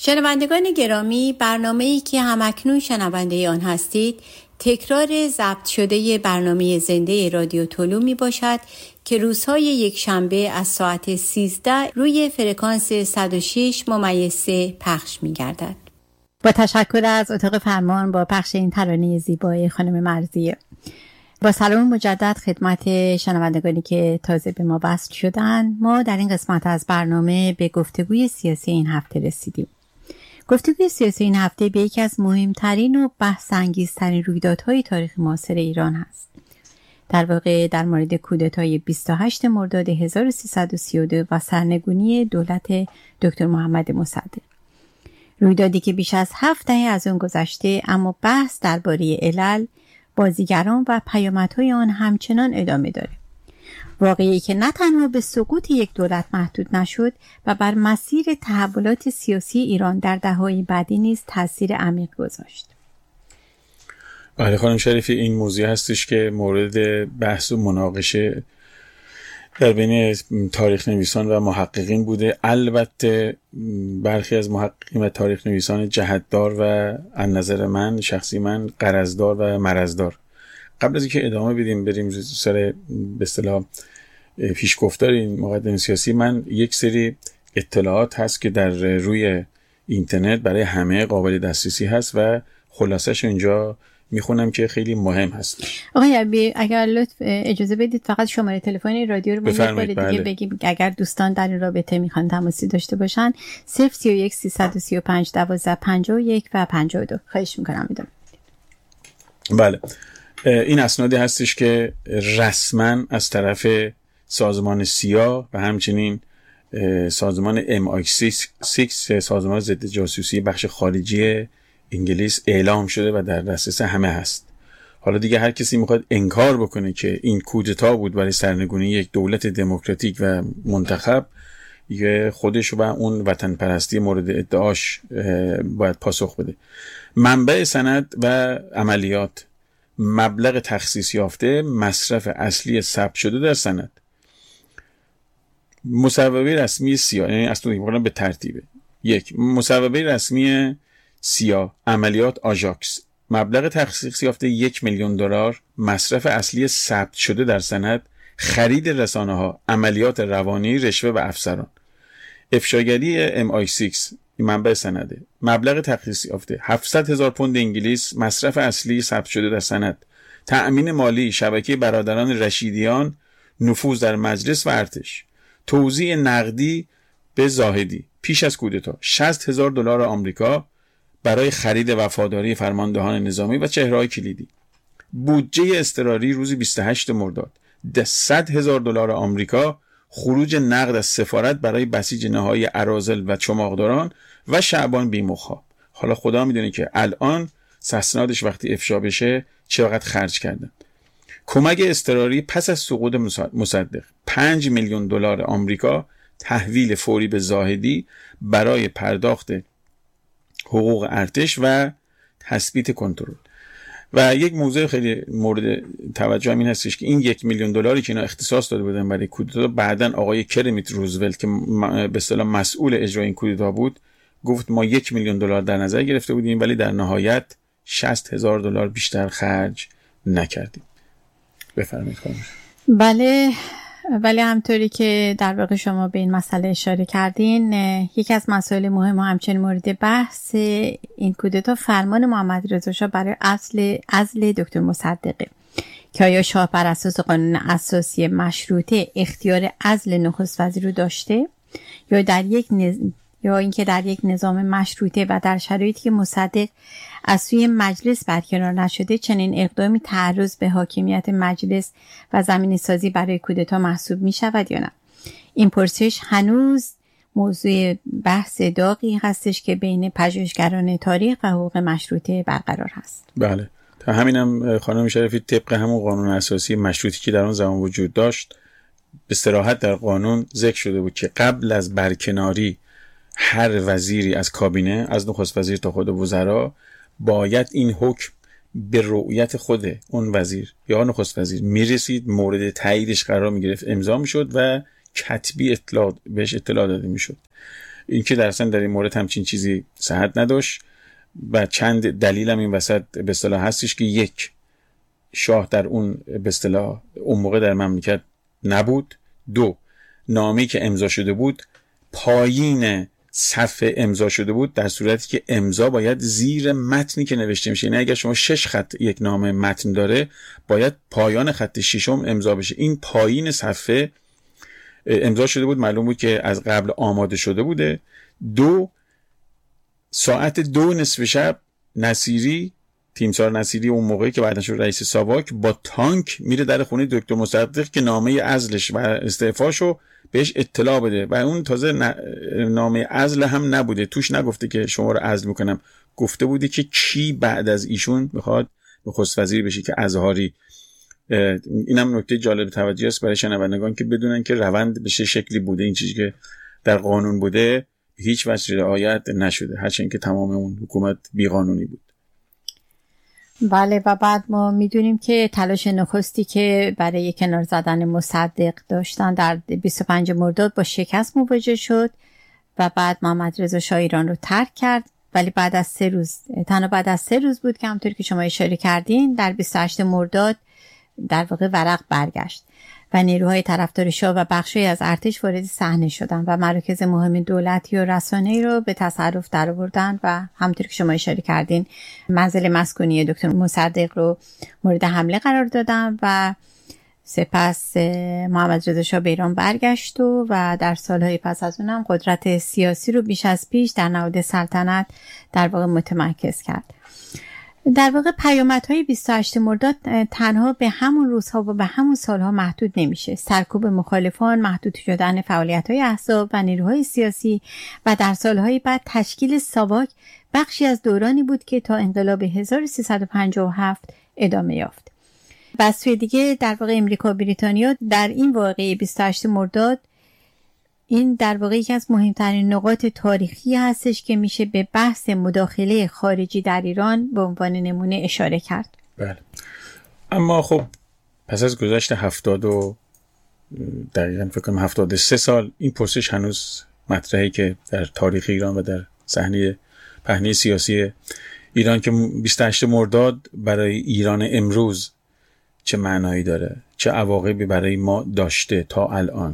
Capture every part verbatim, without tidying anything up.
شنوندگان گرامی، برنامه‌ای که همکنون شنونده آن هستید تکرار ضبط شده برنامه زنده رادیو طلوع می باشد که روزهای یک شنبه از ساعت سیزده روی فرکانس صد و شش ممیز سه پخش می گردد. با تشکر از اتاق فرمان با پخش این ترانه زیبای خانم مرضیه. با سلام مجدد خدمت شنوندگانی که تازه به ما وصل شدن، ما در این قسمت از برنامه به گفتگوی سیاسی این هفته رسیدیم. گفتگوی سیاسی این هفته به یکی از مهمترین و بحث انگیزترین رویدادهای تاریخ معاصر ایران هست. در واقع در مورد کودتای بیست و هشتم مرداد هزار و سیصد و سی و دو و سرنگونی دولت دکتر محمد مصدق. رویدادی که بیش از هفت دهه از اون گذشته، اما بحث درباره علل، بازیگران و پیامدهای آن همچنان ادامه داره. واقعی که نه تنها به سقوط یک دولت محدود نشد و بر مسیر تحولات سیاسی ایران در دهه‌های بعدی نیز تأثیر عمیق گذاشت. بله خانم شریفی، این موضوع هستش که مورد بحث و مناقشه در بین تاریخ نویسان و محققین بوده. البته برخی از محققین و تاریخ نویسان جهتدار و از نظر من شخصی من غرضدار و مرضدار. قبل از اینکه ادامه بدیم بریم سر به اصطلاح پیشگفتار این مقدمه سیاسی، من یک سری اطلاعات هست که در روی اینترنت برای همه قابل دسترسی هست و خلاصش اینجا میخونم که خیلی مهم هست. آقای عبی اگر لطف اجازه بدید فقط شماره تلفن رادیو رو یک بار دیگه بله. بگیم اگر دوستان در این رابطه میخوان تماسی داشته باشن. صفر سی و یک سیصد و سی و پنج دوازده پنجاه و یک و پنجاه و دو. خواهش میکنم میدونم. بله، این اسنادی هستش که رسما از طرف سازمان سیا و همچنین سازمان ام آی شش سازمان ضد جاسوسی بخش خارجی انگلیس اعلام شده و در دسترس همه هست. حالا دیگه هر کسی میخواد انکار بکنه که این کودتا بود برای سرنگونی یک دولت دموکراتیک و منتخب، یه خودش و اون وطن پرستی مورد ادعاش باید پاسخ بده. منبع سند و عملیات، مبلغ تخصیص یافته، مصرف اصلی ثبت شده در سند، مصوبه رسمی سیا، یعنی اصلا میگم به ترتیبه. یک، مصوبه رسمی سیا، عملیات آژاکس، مبلغ تخصیص یافته یک میلیون دلار، مصرف اصلی ثبت شده در سند، خرید رسانه ها، عملیات روانی، رشوه و افسران، افشاگری ام آی شش، منبع سنده، مبلغ تخصیص یافته هفتصد هزار پوند انگلیس، مصرف اصلی ثبت شده در سند، تأمین مالی شبکه برادران رشیدیان، نفوذ در مجلس و ارتش، توزیع نقدی به زاهدی پیش از کودتا شصت هزار دلار آمریکا برای خرید وفاداری فرماندهان نظامی و چهره‌های کلیدی، بودجه اضطراری روز بیست و هشتم مرداد صد هزار دلار آمریکا، خروج نقد از سفارت برای بسیج نهایی اراذل و چماقداران و شعبان بی‌مخا. حالا خدا میدونه که الان اسنادش وقتی افشا بشه چقدر خرج کردن. کمک اضطراری پس از سقوط مصدق پنج میلیون دلار آمریکا، تحویل فوری به زاهدی برای پرداخت حقوق ارتش و تثبیت کنترل. و یک موضوع خیلی مورد توجه هم این هستش که این یک میلیون دلاری که اینا اختصاص داده بودن برای کودتا، بعدن آقای کرمیت روزولت که به اصطلاح مسئول اجرای این کودتا بود گفت ما یک میلیون دلار در نظر گرفته بودیم ولی در نهایت شصت هزار دلار بیشتر خرج نکردیم. بفرمایید خانم. بله، ولی همطوری که در واقع شما به این مسئله اشاره کردین، یکی از مسائل مهم و همچنین مورد بحث این کودتا فرمان محمد رضا شاه برای عزل عزل دکتر مصدقه که آیا شاه بر اساس قانون اساسی مشروطه اختیار عزل نخست وزیر رو داشته یا در یک نز... یا اینکه در یک نظام مشروطه و در شرایطی که مصدق از سوی مجلس برکنار نشده چنین اقدامی تعرض به حاکمیت مجلس و زمینه سازی برای کودتا محسوب می شود یا نه؟ این پرسش هنوز موضوع بحث داغی هستش که بین پژوهشگران تاریخ و حقوق مشروطه برقرار هست. بله، تا همینم خانم شریفی طبق همون قانون اساسی مشروطی که در اون زمان وجود داشت به صراحت در قانون ذکر شده بود که قبل از برکناری هر وزیری از کابینه از نخست وزیر تا خود وزرا باید این حکم به رؤیت خود اون وزیر یا نخست وزیر میرسید، مورد تاییدش قرار میگرفت، امضا میشد و کتبی اطلاع بهش اطلاع داده میشد. اینکه در اصل در این مورد همچین چیزی صحت نداشت و چند دلیل هم این وسط به اصطلاح هستش که یک، شاه در اون به اصطلاح اون موقع در مملکت نبود. دو، نامه‌ای که امضا شده بود پایین صفحه امضا شده بود، در صورتی که امضا باید زیر متنی که نوشته میشه. یعنی اگر شما شش خط یک نامه متن داره باید پایان خط ششم امضا بشه. این پایین صفحه امضا شده بود، معلوم بود که از قبل آماده شده بوده. دو، ساعت دو نصف شب نصیری، تیمسار نصیری اون موقعی که بعدش شد رئیس ساواک، با تانک میره در خونه دکتر مصدق که نامه عزلش و استعفاشو بهش اطلاع بده و اون تازه نامه عزل هم نبوده، توش نگفته که شما رو عزل میکنم، گفته بوده که کی بعد از ایشون میخواد نخست وزیر بشه که ازهاری. اینم نکته جالب توجه است برای شنوندگان که بدونن که روند به چه شکلی بوده. این چیزی که در قانون بوده هیچ وجه رعایت نشده، هرچند که تمام اون حکومت بیقانونی بود. بله، و بعد ما میدونیم که تلاش نخستی که برای کنار زدن مصدق داشتن در بیست و پنج مرداد با شکست مواجه شد و بعد محمد رضا شاه ایران رو ترک کرد. ولی بعد از سه روز، تنها بعد از سه روز بود که همونطور که شما اشاره کردین در بیست و هشت مرداد در واقع ورق برگشت و نیروهای طرفدار شاه و بخشی از ارتش وارد صحنه شدند و مراکز مهم دولتی و رسانه‌ای رو به تصرف درآوردن و همونطور که شما اشاره کردین منزل مسکونی دکتر مصدق رو مورد حمله قرار دادن و سپس محمد رضا شاه به ایران برگشت و, و در سالهای پس از اونم قدرت سیاسی رو بیش از پیش در نهاد سلطنت در واقع متمرکز کرد. در واقع پیامدهای بیست و هشت مرداد تنها به همون روزها و به همون سالها محدود نمیشه. سرکوب مخالفان، محدود شدن فعالیت‌های احزاب و نیروهای سیاسی و در سالهای بعد تشکیل ساواک بخشی از دورانی بود که تا انقلاب هزار و سیصد و پنجاه و هفت ادامه یافت. و از سوی دیگه در واقع امریکا و بریتانیا در این واقعه بیست و هشت مرداد این در واقع یکی از مهمترین نقاط تاریخی هستش که میشه به بحث مداخله خارجی در ایران به عنوان نمونه اشاره کرد. بله. اما خب پس از گذشت هفتاد و دقیقاً فکر کنم هفتاد و سه سال این پرسش هنوز مطرحی که در تاریخ ایران و در صحنه پهنه سیاسی ایران که بیست و هشت مرداد برای ایران امروز چه معنایی داره، چه عواقبی برای ما داشته تا الان.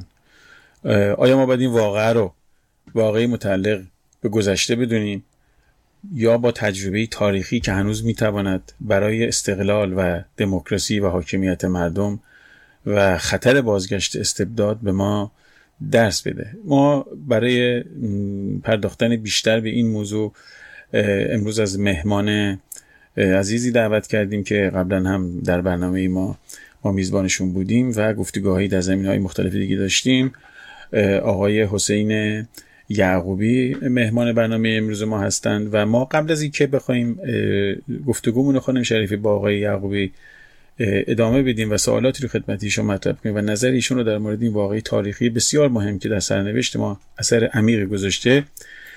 آیا ما باید این واقعه رو واقعی متعلق به گذشته بدونیم یا با تجربه تاریخی که هنوز میتواند برای استقلال و دموکراسی و حاکمیت مردم و خطر بازگشت استبداد به ما درس بده؟ ما برای پرداختن بیشتر به این موضوع امروز از مهمان عزیزی دعوت کردیم که قبلا هم در برنامه ما ما میزبانشون بودیم و گفتگوهایی در زمینه‌های مختلف دیگه داشتیم. آقای حسین یعقوبی مهمان برنامه امروز ما هستند و ما قبل از اینکه بخوایم گفتگومون رو خانم شریفی با آقای یعقوبی ادامه بدیم و سوالاتی رو خدمت ایشون مطرح کنیم و نظر ایشون رو در مورد این واقعه تاریخی بسیار مهم که در سرنوشت ما اثر عمیق گذاشته،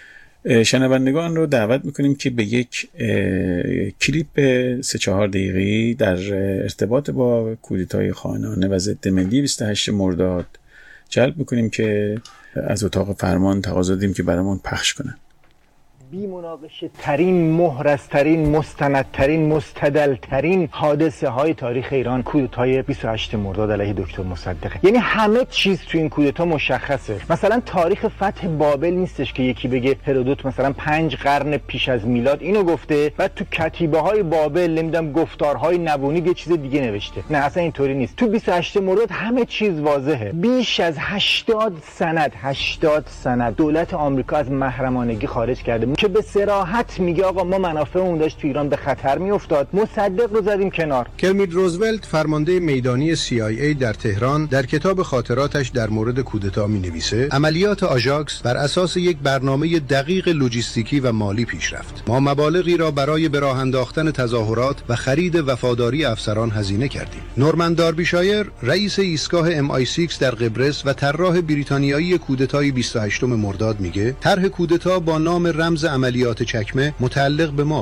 شنوندگان رو دعوت میکنیم که به یک کلیپ سه چهار دقیقه‌ای در ارتباط با کودتای خائنانه و ضد ملی بیست و هشت مرداد جلب میکنیم که از اتاق فرمان تقاضا دادیم که برامون پخش کنن. بی مناقشه ترین، محرز ترین، مستند ترین، مستدل ترین حادثه های تاریخ ایران کودتای بیست و هشت مرداد علیه دکتر مصدق. یعنی همه چیز تو این کودتا مشخصه. مثلا تاریخ فتح بابل نیستش که یکی بگه هرودوت مثلا پنج قرن پیش از میلاد اینو گفته و تو کتیبه های بابل نمیدونم گفتارهای نبونی یه چیز دیگه نوشته. نه اصلا اینطوری نیست. تو بیست و هشت مرداد همه چیز واضحه. بیش از هشتاد سند هشتاد سند دولت آمریکا از محرمانگی خارج کرده که به صراحت میگه آقا ما منافعمون داشت تو ایران به خطر میافتاد، مصدق رو زدیم کنار. کرمیت روزولت فرمانده میدانی سی آی ای در تهران در کتاب خاطراتش در مورد کودتا مینویسه عملیات آژاکس بر اساس یک برنامه دقیق لوجستیکی و مالی پیش رفت. ما مبالغی را برای به راه انداختن تظاهرات و خرید وفاداری افسران هزینه کردیم. نورمن داربیشایر رئیس ایستگاه ام آی شش در قبرس و طراح بریتانیایی کودتای بیست و هشت مرداد میگه طرح کودتا با نام رمز عملیات چکمه متعلق به ما بود.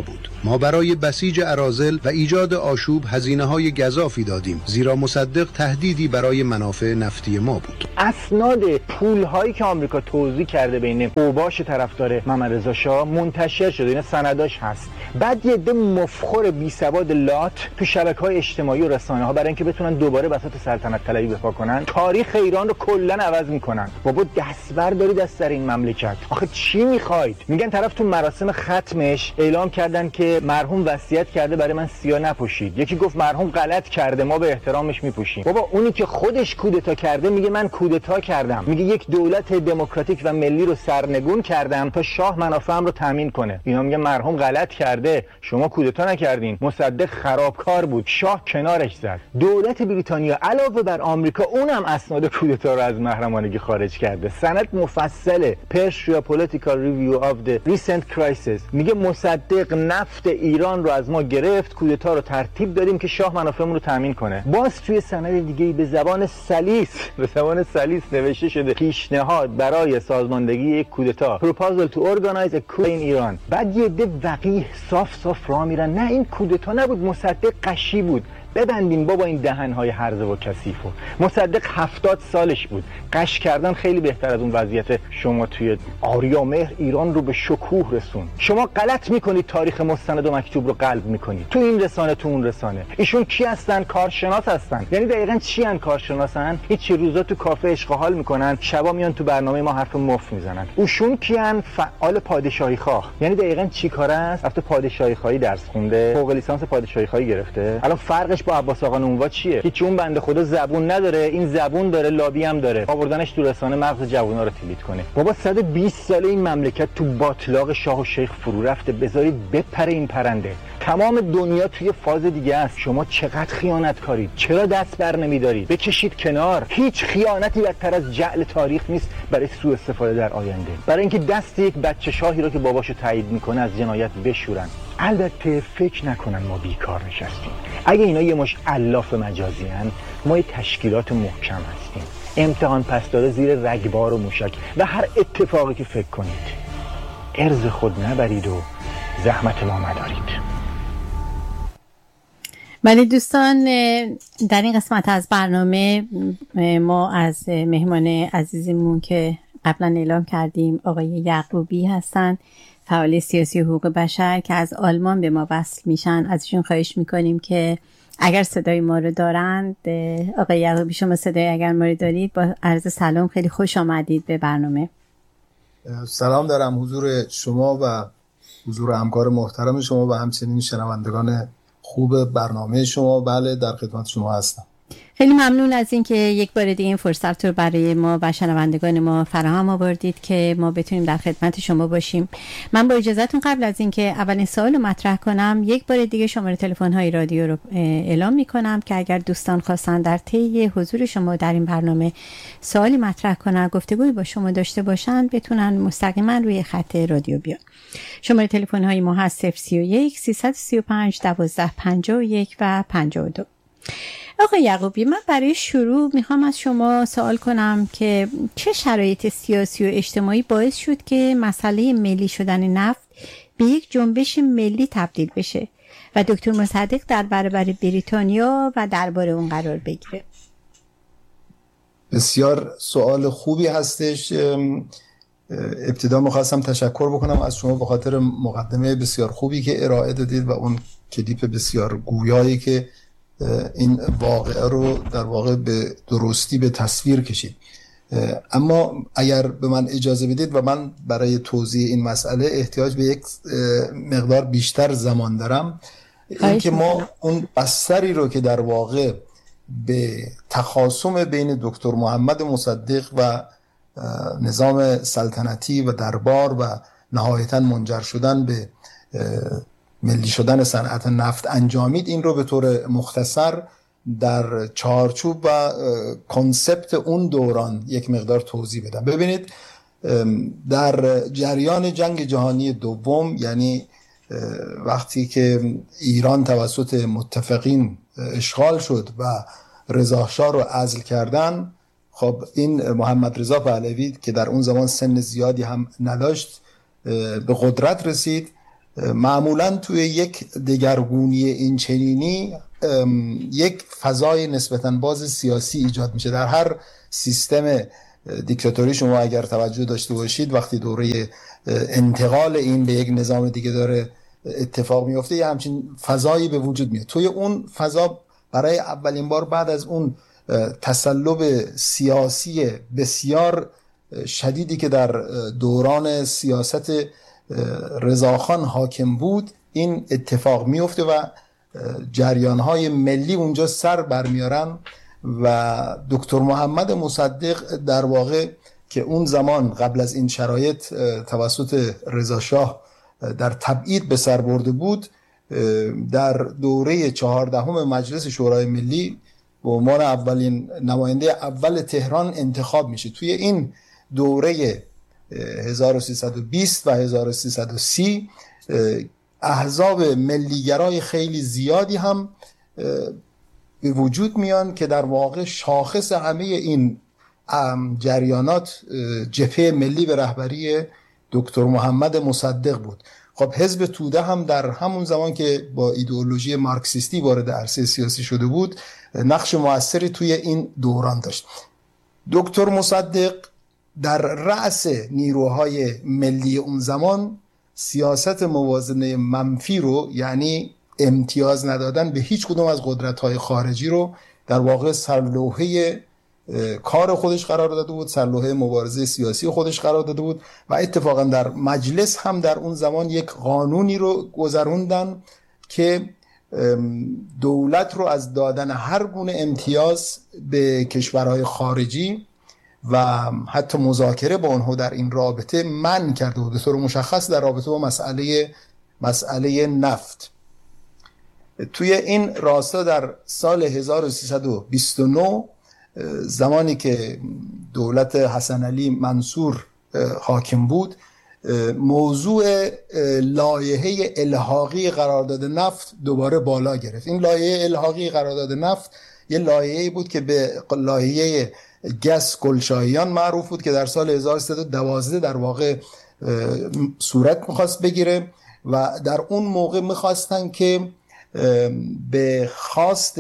ما برای بسیج اراذل و ایجاد آشوب هزینه‌های گزافی دادیم، زیرا مصدق تهدیدی برای منافع نفتی ما بود. اسناد پول‌هایی که آمریکا توزیع کرده بین اوباش طرفدار محمد رضا شاه منتشر شده، اینا سنداش هست. بعد یه عده مفخر بی‌سواد لات تو شبکه‌های اجتماعی و رسانه‌ها برای اینکه بتونن دوباره بساط سلطنت طلبی بپا کنن، تاریخ ایران رو کلاً عوض می‌کنن. بابا دستبر دارید از سر این مملکت. آخه چی می‌خواید؟ میگن طرف تو مراسم ختمش اعلام کردن که مرحوم وصیت کرده برای من سیاه نپوشید. یکی گفت مرحوم غلط کرده، ما به احترامش میپوشیم. بابا اونی که خودش کودتا کرده میگه من کودتا کردم، میگه یک دولت دموکراتیک و ملی رو سرنگون کردم تا شاه منافعم رو تامین کنه. اینا میگه مرحوم غلط کرده، شما کودتا نکردین، مصدق خرابکار بود، شاه کنارش زد. دولت بریتانیا علاوه بر آمریکا اونم اسناد کودتا رو از محرمانگی خارج کرده. سند مفصله Persia Political Review of the Recent Crisis میگه مصدق نفت ایران رو از ما گرفت، کودتا رو ترتیب دادیم که شاه منافعمون رو تامین کنه. باز توی سند دیگه به زبان سلیس به زبان سلیس نوشته شده پیشنهاد برای سازماندهی یک کودتا Proposal to Organize a Coup in ایران. بعد یه عده وقیح صاف صاف راه میرن نه این کودتا نبود، مصدق قشی بود. ببندین بابا این دهن‌های هرزه و کثیفو. مصدق هفتاد سالش بود. قش کردن خیلی بهتر از اون وضعیت شما توی آریامهر ایران رو به شکوه رسون. شما غلط میکنید، تاریخ مستند و مکتوب رو قلب میکنید. تو این رسانه تو اون رسانه. ایشون کی هستن؟ کارشناس هستن. یعنی دقیقاً چی ان کارشناسن؟ هیچ روزا تو کافه عشق و حال میکنن، شبا میان تو برنامه ما حرف مفت میزنن. اوشون کیان؟ فعال پادشاهی خواه. یعنی دقیقاً چی کاره است؟ رفته پادشاهی خواهی درس خونده، فوق لیسانس پادشاهی خواهی گرفته. الان فرقش با عباس آقا نونوا چیه؟ که چون بنده خدا زبون نداره، این زبون داره، لابی هم داره. آوردنش تو رسانه مغز جوونا رو تیلیت کنه. بابا صد و بیست ساله این مملکت تو باطلاق شاه و شیخ فرو رفته، بذارید بپره این پرنده. تمام دنیا توی فاز دیگه است. شما چقدر خیانت کارید؟ چرا دست بر نمیدارید؟ بکشید کنار. هیچ خیانتی بدتر از جعل تاریخ نیست برای سوء استفاده در آینده. برای اینکه دست یک بچه شاهی رو که باباشو تایید میکنه از جنایت بشورن. البته فکر نکنن ما بیکار نشستیم. اگه اینا یه مش الاف مجازی هن، ما یه تشکیلات محکم هستیم. امتحان پس داره زیر رگبار و موشک و هر اتفاقی که فکر کنید ارز خود نبرید و زحمت ما مدارید. بله دوستان، در این قسمت از برنامه ما از مهمان عزیزمون که قبلا اعلام کردیم آقای یعقوبی هستن، فعال سیاسی و حقوق بشر که از آلمان به ما وصل میشن. ازشون خواهش میکنیم که اگر صدای ما رو دارند، آقای یعقوبی شما صدای اگر ما رو دارید، با عرض سلام خیلی خوش آمدید به برنامه. سلام دارم حضور شما و حضور همکار محترم شما و همچنین شنوندگان خوب برنامه شما. بله در خدمت شما هستم. خیلی ممنون از این که یک بار دیگه این فرصت رو برای ما و شنوندگان ما فراهم آوردید که ما بتونیم در خدمت شما باشیم. من با اجازهتون قبل از این که اولین سوال رو مطرح کنم، یک بار دیگه شماره تلفن های رادیو رو اعلام میکنم که اگر دوستان خواستن در طی حضور شما در این برنامه سوالی مطرح کنن، گفتگویی با شما داشته باشن، بتونن مستقیما روی خط رادیو بیان. شماره تلفن های ما هست صفر سی و یک سیصد و سی و پنج دوازده پنجاه و یک و پنجاه و دو. آقای یعقوبی، من برای شروع میخوام از شما سوال کنم که چه شرایط سیاسی و اجتماعی باعث شد که مسئله ملی شدن نفت به یک جنبش ملی تبدیل بشه و دکتر مصدق در برابر بریتانیا و دربار اون قرار بگیره؟ بسیار سوال خوبی هستش. ابتدا میخواستم تشکر بکنم از شما به خاطر مقدمه بسیار خوبی که ارائه دادید و اون کلیپ بسیار گویایی که این واقعه رو در واقع به درستی به تصویر کشید. اما اگر به من اجازه بدید و من برای توضیح این مسئله احتیاج به یک مقدار بیشتر زمان دارم، این که ما اون بستری رو که در واقع به تخاصم بین دکتر محمد مصدق و نظام سلطنتی و دربار و نهایتاً منجر شدن به ملی شدن صنعت نفت انجامید، این رو به طور مختصر در چارچوب و کنسپت اون دوران یک مقدار توضیح بدم. ببینید، در جریان جنگ جهانی دوم، یعنی وقتی که ایران توسط متفقین اشغال شد و رضا شاه رو عزل کردن، خب این محمد رضا پهلوی که در اون زمان سن زیادی هم نداشت به قدرت رسید معمولا توی یک دگرگونی این چنینی یک فضای نسبتاً باز سیاسی ایجاد میشه. در هر سیستم دیکتاتوری شما اگر توجه داشته باشید وقتی دوره انتقال این به یک نظام دیگه داره اتفاق میفته یه همچین فضایی به وجود میاد. توی اون فضا برای اولین بار بعد از اون تسلب سیاسی بسیار شدیدی که در دوران سیاست رضاخان حاکم بود این اتفاق میفته و جریان‌های ملی اونجا سر برمیارن و دکتر محمد مصدق در واقع که اون زمان قبل از این شرایط توسط رضا شاه در تبعید به سر برده بود در دوره چهاردهم مجلس شورای ملی به عنوان اولین نماینده اول تهران انتخاب میشه. توی این دوره هزار و سیصد و بیست و هزار و سیصد و سی احزاب ملیگرای خیلی زیادی هم به وجود میان که در واقع شاخص همه این جریانات جبهه ملی به رهبری دکتر محمد مصدق بود. خب حزب توده هم در همون زمان که با ایدئولوژی مارکسیستی وارد عرصه سیاسی شده بود نقش موثری توی این دوران داشت. دکتر مصدق در رأس نیروهای ملی اون زمان سیاست موازنه منفی رو، یعنی امتیاز ندادن به هیچ کدوم از قدرت‌های خارجی رو در واقع سرلوحه کار خودش قرار داده بود، سرلوحه مبارزه سیاسی خودش قرار داده بود و اتفاقا در مجلس هم در اون زمان یک قانونی رو گذروندن که دولت رو از دادن هر گونه امتیاز به کشورهای خارجی و حتی مذاکره با اونها در این رابطه منع کرده بود، به طور مشخص در رابطه با مسئله مسئله نفت. توی این راستا در سال هزار و سیصد و بیست و نه زمانی که دولت حسن علی منصور حاکم بود موضوع لایحه الحاقی قرارداد نفت دوباره بالا گرفت. این لایحه الحاقی قرارداد نفت یه لایحه‌ای بود که به لایحه گس گلشاهیان معروف بود که در سال هزار و سیصد و دوازده در واقع صورت میخواست بگیره و در اون موقع میخواستن که به خواست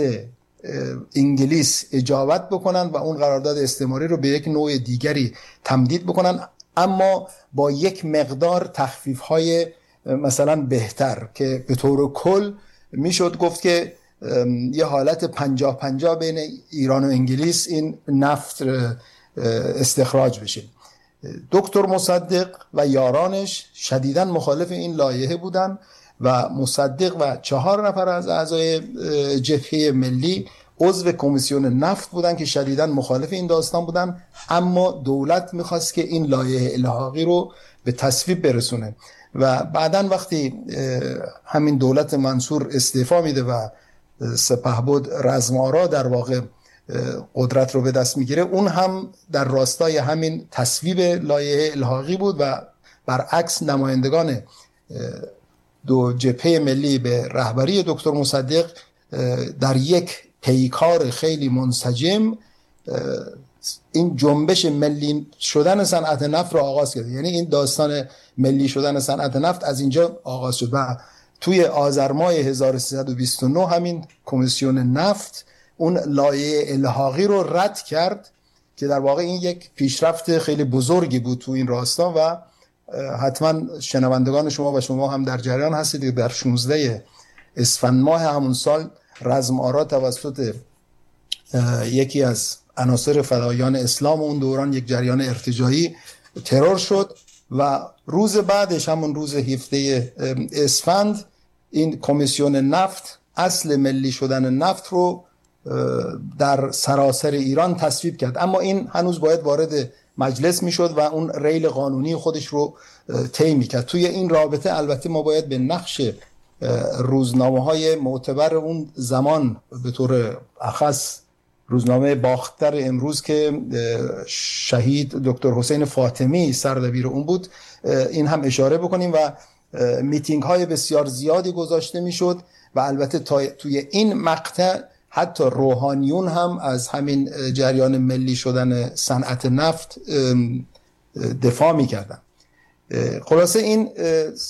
انگلیس اجابت بکنن و اون قرارداد استعماری رو به یک نوع دیگری تمدید بکنن، اما با یک مقدار تخفیف‌های مثلا بهتر که به طور کل میشد گفت که یه حالت پنجاه پنجاه بین ایران و انگلیس این نفت استخراج بشه. دکتر مصدق و یارانش شدیداً مخالف این لایحه بودن و مصدق و چهار نفر از اعضای جبهه ملی عضو کمیسیون نفت بودن که شدیداً مخالف این داستان بودن، اما دولت میخواست که این لایحه الحاقی رو به تصویب برسونه و بعداً وقتی همین دولت منصور استعفا میده و سپهبد رزم‌آرا در واقع قدرت رو به دست میگیره، اون هم در راستای همین تصویب لایحه الحاقی بود و برعکس نمایندگان دو جبهه ملی به رهبری دکتر مصدق در یک پیکار خیلی منسجم این جنبش ملی شدن صنعت نفت رو آغاز کرد. یعنی این داستان ملی شدن صنعت نفت از اینجا آغاز شد و توی آذر ماه هزار و سیصد و بیست و نه همین کمیسیون نفت اون لایحه الحاقی رو رد کرد که در واقع این یک پیشرفت خیلی بزرگی بود تو این راستا و حتما شنوندگان شما و شما هم در جریان هستید که در شانزده اسفند ماه همون سال رزم‌آرا توسط یکی از عناصر فدایان اسلام اون دوران، یک جریان ارتجاعی، ترور شد و روز بعدش همون روز هفده اسفند این کمیسیون نفت اصل ملی شدن نفت رو در سراسر ایران تصویب کرد، اما این هنوز باید وارد مجلس میشد و اون ریل قانونی خودش رو طی میکرد. توی این رابطه البته ما باید به نقش روزنامه های معتبر اون زمان به طور اخص روزنامه باختر امروز که شهید دکتر حسین فاطمی سردبیر اون بود این هم اشاره بکنیم و میتینگ های بسیار زیادی گذاشته میشد و البته تا توی این مقطع حتی روحانیون هم از همین جریان ملی شدن صنعت نفت دفاع میکردن. خلاصه این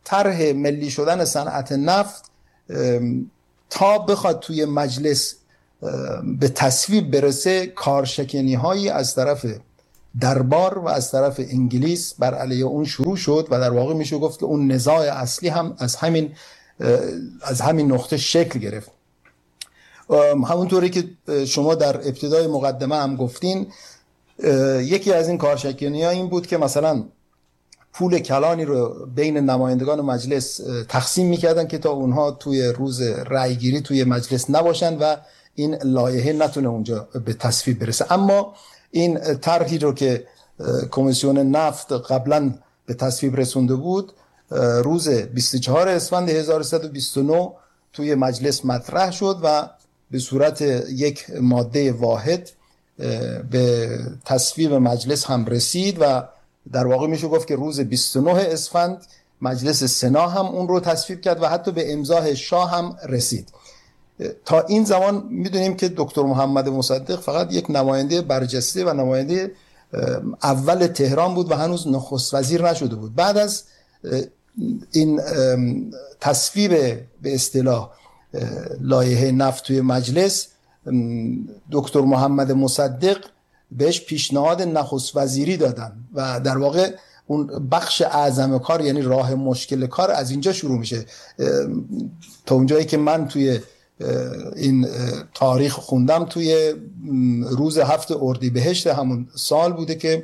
طرح ملی شدن صنعت نفت تا بخواد توی مجلس به تصویب برسه کارشکنی هایی از طرف دربار و از طرف انگلیس بر علیه اون شروع شد و در واقع میشه گفت که اون نزاع اصلی هم از همین از همین نقطه شکل گرفت. همونطوری که شما در ابتدای مقدمه هم گفتین، یکی از این کارشکنی ها این بود که مثلا پول کلانی رو بین نمایندگان مجلس تقسیم میکردن که تا اونها توی روز رأی گیری توی مجلس نباشن و این لایحه نتونه اونجا به تصویب برسه. اما این طرحی رو که کمیسیون نفت قبلا به تصویب رسونده بود روز بیست و چهارم اسفند هزار و سیصد و بیست و نه توی مجلس مطرح شد و به صورت یک ماده واحد به تصویب مجلس هم رسید و در واقع میشه گفت که روز بیست و نه اسفند مجلس سنا هم اون رو تصویب کرد و حتی به امضای شاه هم رسید. تا این زمان میدونیم که دکتر محمد مصدق فقط یک نماینده برجسته و نماینده اول تهران بود و هنوز نخست وزیر نشده بود. بعد از این تصویب به اصطلاح لایحه نفت توی مجلس، دکتر محمد مصدق بهش پیشنهاد نخست وزیری دادن و در واقع اون بخش اعظم کار، یعنی راه مشکل کار، از اینجا شروع میشه. تا اونجایی که من توی این تاریخ خوندم توی روز هفت اردیبهشت همون سال بوده که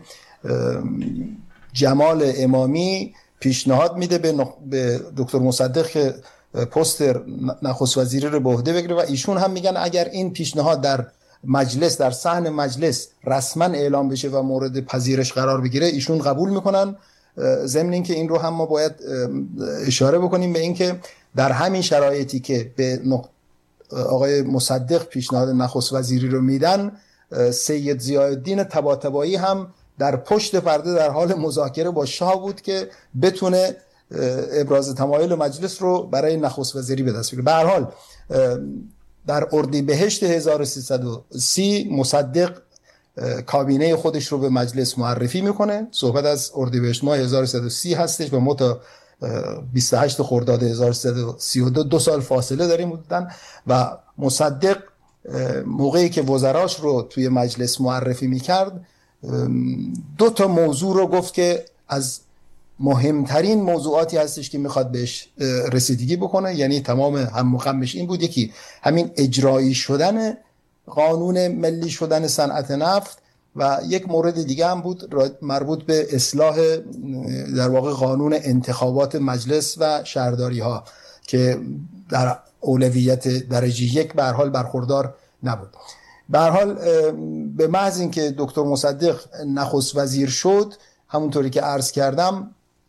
جمال امامی پیشنهاد میده به دکتر مصدق که پست نخست وزیری رو به عهده بگیره و ایشون هم میگن اگر این پیشنهاد در مجلس در صحن مجلس رسما اعلام بشه و مورد پذیرش قرار بگیره ایشون قبول میکنن. ضمن اینکه این رو هم ما باید اشاره بکنیم به اینکه در همین شرایطی که به آقای مصدق پیشنهاد نخست وزیری رو میدن، سید ضیاءالدین طباطبایی هم در پشت پرده در حال مذاکره با شاه بود که بتونه ابراز تمایل مجلس رو برای نخست وزیری به دست بیاره. به هر حال در اردیبهشت هزار و سیصد و سی مصدق کابینه خودش رو به مجلس معرفی میکنه. صحبت از اردیبهشت ماه هزار و سیصد و سی هستش و ما تا بیست و هشت خرداد هزار و سیصد و سی و دو دو سال فاصله داریم بودن و مصدق موقعی که وزراش رو توی مجلس معرفی میکرد دو تا موضوع رو گفت که از مهمترین موضوعاتی هستش که میخواد بهش رسیدگی بکنه، یعنی تمام هم و غمش این بود. یکی همین اجرایی شدن قانون ملی شدن صنعت نفت و یک مورد دیگه هم بود مربوط به اصلاح در واقع قانون انتخابات مجلس و شهرداری ها که در اولویت درجه یک به هر حال برخوردار نبود. به هر حال به محض اینکه دکتر مصدق نخست وزیر شد، همونطوری که عرض کردم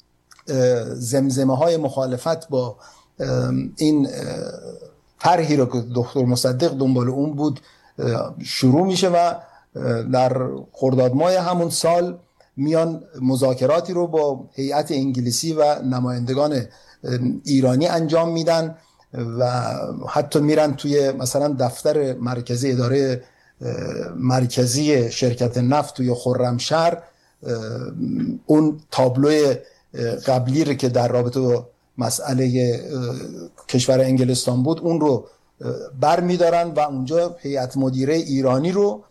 زمزمه های مخالفت با این طرحی رو که دکتر مصدق دنبال اون بود شروع میشه و در خرداد ماه همون سال میان مذاکراتی رو با هیئت انگلیسی و نمایندگان ایرانی انجام میدن و حتی میرن توی مثلا دفتر مرکزی اداره مرکزی شرکت نفت توی خرمشهر اون تابلو قبلی رو که در رابطه با مسئله کشور انگلستان بود اون رو بر میدارن و اونجا هیئت مدیره ایرانی رو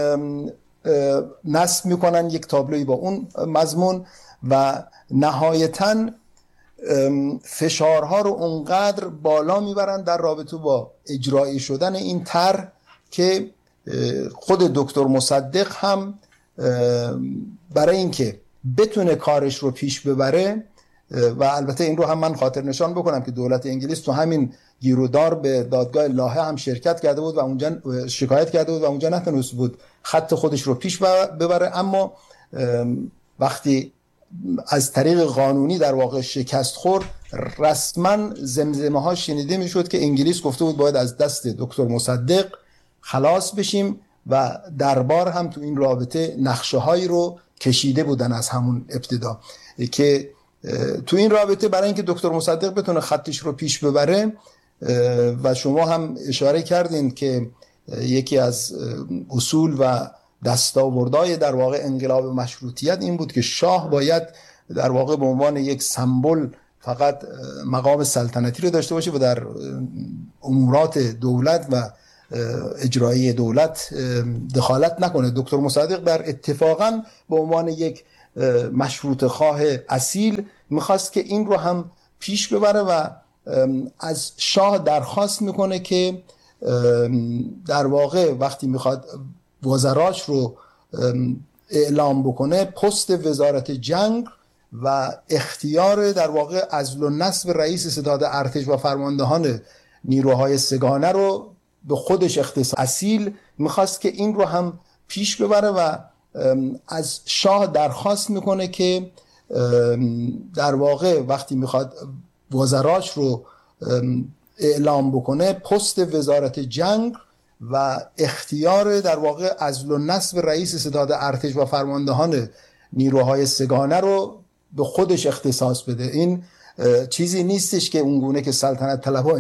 نصب میکنن، یک تابلوی با اون مضمون، و نهایتاً فشارها رو اونقدر بالا میبرن در رابطه با اجرایی شدن این طرح که خود دکتر مصدق هم برای اینکه بتونه کارش رو پیش ببره، و البته این رو هم من خاطر نشان بکنم که دولت انگلیس تو همین گیرودار به دادگاه لاهه هم شرکت کرده بود و اونجا شکایت کرده بود و اونجا نتونست بود خط خودش رو پیش ببره، اما وقتی از طریق قانونی در واقع شکست خورد، رسما زمزمه ها شنیده میشد که انگلیس گفته بود باید از دست دکتر مصدق خلاص بشیم و دربار هم تو این رابطه نقشه هایی رو کشیده بودن از همون ابتدا که تو این رابطه برای اینکه دکتر مصدق بتونه خطش رو پیش ببره، و شما هم اشاره کردین که یکی از اصول و دستاوردهای در واقع انقلاب مشروطیت این بود که شاه باید در واقع به عنوان یک سمبل فقط مقام سلطنتی رو داشته باشه و در امورات دولت و اجرایی دولت دخالت نکنه. دکتر مصدق در اتفاقا به عنوان یک مشروط خواه اصیل میخواست که این رو هم پیش ببره و از شاه درخواست میکنه که در واقع وقتی میخواد وزراش رو اعلام بکنه پست وزارت جنگ و اختیار در واقع عزل و نصب رئیس ستاد ارتش و فرماندهان نیروهای سگانه رو به خودش اختصاص. اصیل میخواست که این رو هم پیش ببره و از شاه درخواست میکنه که در واقع وقتی میخواد وزراش رو اعلام بکنه پست وزارت جنگ و اختیار در واقع عزل و نصب رئیس ستاد ارتش و فرماندهان نیروهای سگانه رو به خودش اختصاص بده. این چیزی نیستش که اونگونه که سلطنت طلبها